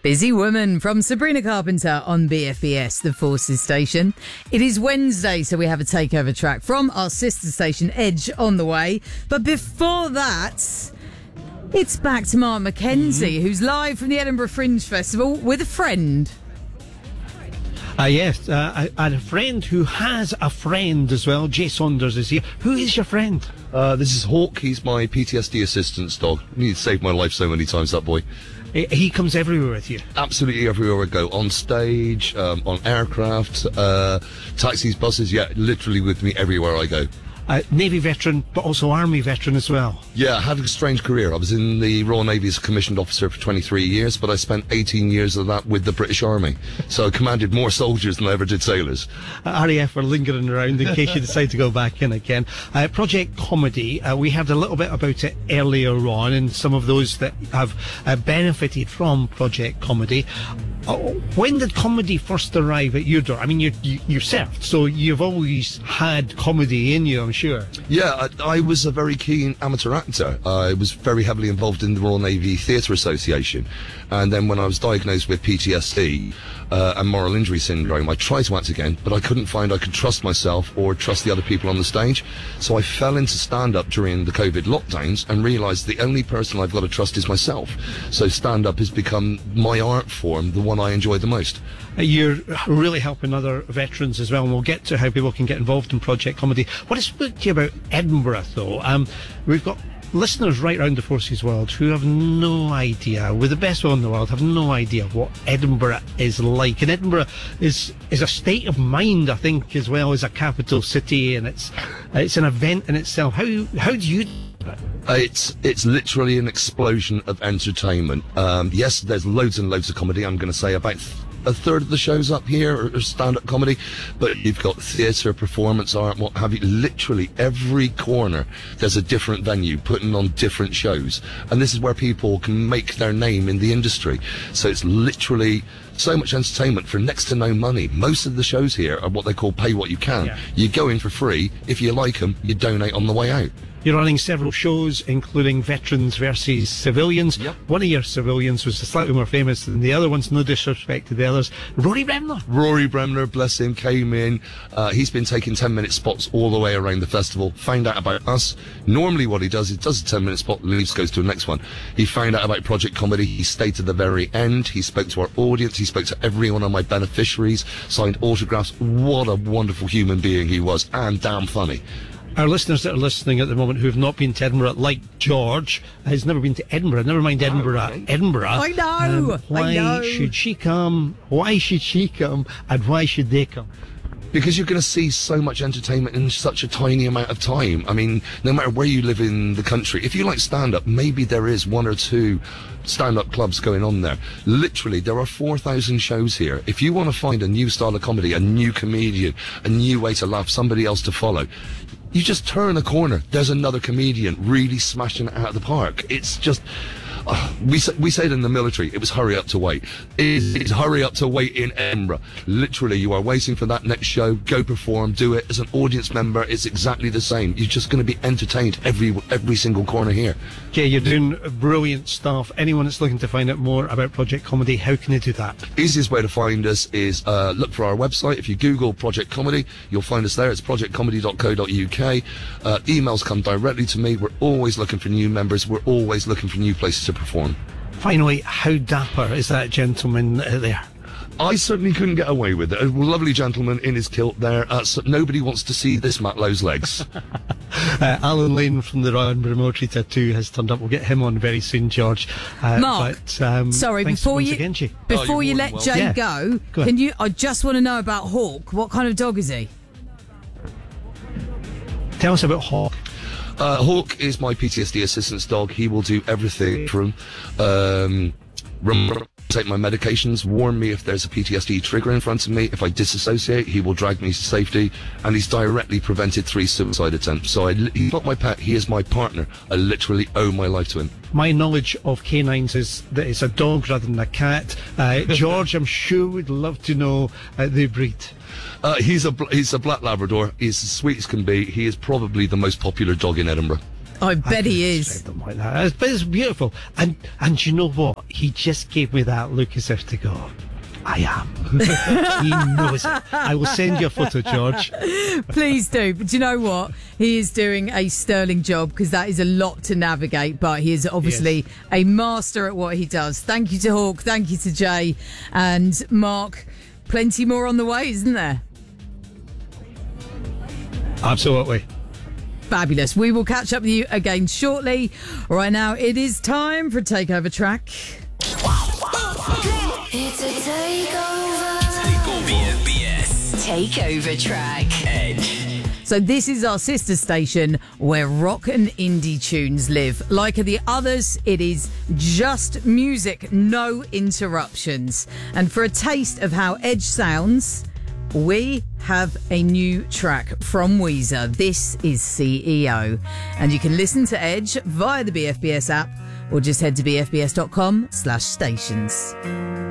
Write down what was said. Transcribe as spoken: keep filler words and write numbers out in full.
Busy Woman from Sabrina Carpenter on B F B S, the Forces station. It is Wednesday, so we have a takeover track from our sister station, Edge, on the way. But before that, it's back to Mark McKenzie, mm-hmm. who's live from the Edinburgh Fringe Festival with a friend. Uh, yes, uh, I, I had a friend who has a friend as well. Jay Saunders is here. Who is your friend? Uh, this is Hawk. He's my P T S D assistance dog. He saved my life so many times, that boy. He comes everywhere with you? Absolutely everywhere I go. On stage, um, on aircraft, uh, taxis, buses, yeah, literally with me everywhere I go. Uh, Navy veteran, but also Army veteran as well. Yeah, I had a strange career. I was in the Royal Navy as a commissioned officer for twenty-three years, but I spent eighteen years of that with the British Army. So I commanded more soldiers than I ever did sailors. Uh, R A F are lingering around in case you decide to go back in again. Uh, Project Comedy, uh, we heard a little bit about it earlier on, and some of those that have uh, benefited from Project Comedy. Uh, when did comedy first arrive at your door? I mean, you, you, you served, so you've always had comedy in you, I'm sure. Yeah, I, I was a very keen amateur actor. I was very heavily involved in the Royal Navy Theatre Association. And then when I was diagnosed with P T S D uh, and moral injury syndrome, I tried to act again, but I couldn't find I could trust myself or trust the other people on the stage. So I fell into stand-up during the COVID lockdowns and realised the only person I've got to trust is myself. So stand-up has become my art form, the one I enjoy the most. You're really helping other veterans as well, and we'll get to how people can get involved in Project Comedy. What is spoke to you about Edinburgh, though? Um, we've got listeners right around the Forces world who have no idea, with the best one in the world, have no idea what Edinburgh is like. And Edinburgh is is a state of mind, I think, as well as a capital city, and it's it's an event in itself. How how do you? It's it's literally an explosion of entertainment. Um, yes, there's loads and loads of comedy. I'm going to say about th- a third of the shows up here are, are stand-up comedy, but you've got theatre, performance art, what have you. Literally every corner there's a different venue putting on different shows, and this is where people can make their name in the industry. So it's literally so much entertainment for next to no money. Most of the shows here are what they call pay what you can. Yeah. You go in for free. If you like them, you donate on the way out. You're running several shows, including Veterans versus Civilians. Yep. One of your civilians was slightly more famous than the other ones, no disrespect to the others. Rory Bremner. Rory Bremner, bless him, came in. Uh, he's been taking ten-minute spots all the way around the festival. Found out about us. Normally what he does, he does a ten-minute spot, leaves, goes to the next one. He found out about Project Comedy. He stayed to the very end. He spoke to our audience. He spoke to every one of my beneficiaries, signed autographs. What a wonderful human being he was, and damn funny. Our listeners that are listening at the moment who have not been to Edinburgh, like George, has never been to Edinburgh, never mind Edinburgh, oh, okay. Edinburgh. I know, um, why I know. should she come? Why should she come? And why should they come? Because you're going to see so much entertainment in such a tiny amount of time. I mean, no matter where you live in the country, if you like stand-up, maybe there is one or two stand-up clubs going on there. Literally, there are four thousand shows here. If you want to find a new style of comedy, a new comedian, a new way to laugh, somebody else to follow, you just turn a corner, there's another comedian really smashing it out of the park. It's just... Uh, we say, we say it in the military, it was hurry up to wait. It, it's hurry up to wait in Edinburgh. Literally, you are waiting for that next show, go perform, do it. As an audience member, it's exactly the same. You're just going to be entertained every every single corner here. Okay, you're doing brilliant stuff. Anyone that's looking to find out more about Project Comedy, how can they do that? Easiest way to find us is uh, look for our website. If you Google Project Comedy, you'll find us there. It's project comedy dot co dot uk. Uh, emails come directly to me. We're always looking for new members. We're always looking for new places to perform. Finally, how dapper is that gentleman uh, there? I certainly couldn't get away with it. A lovely gentleman in his kilt there. Uh, so nobody wants to see this Matt Lowe's legs. uh, Alan Lane from the Royal Edinburgh Military Tattoo has turned up. We'll get him on very soon, George. Uh, Mark, but, um, sorry, before you again, before oh, you let well. Jay yeah. go, go can you? I just want to know about Hawk. What kind of dog is he? Tell us about Hawk. Uh, Hawk is my P T S D assistance dog. He will do everything from um, rem- take my medications, warn me if there's a P T S D trigger in front of me. If I disassociate, he will drag me to safety, and he's directly prevented three suicide attempts. So I, he's not my pet, he is my partner. I literally owe my life to him. My knowledge of canines is that it's a dog rather than a cat. Uh, George, I'm sure would love to know uh, the breed. Uh, he's a he's a black Labrador. He's as sweet as can be. He is probably the most popular dog in Edinburgh. I bet I he couldn't is. describe them like that. It's, but it's beautiful. And and you know what? He just gave me that look as if to go, I am. He knows it. I will send you a photo, George. Please do. But do you know what? He is doing a sterling job because that is a lot to navigate, but he is obviously Yes. a master at what he does. Thank you to Hawk. Thank you to Jay and Mark. Plenty more on the way, isn't there? Absolutely. Fabulous. We will catch up with you again shortly. Right now, it is time for Takeover Track. It's a takeover. Takeover B F B S. Takeover track. Edge. So this is our sister station where rock and indie tunes live. Like the others, it is just music, no interruptions. And for a taste of how Edge sounds, we have a new track from Weezer. This is C E O. And you can listen to Edge via the B F B S app or just head to b f b s dot com slash stations.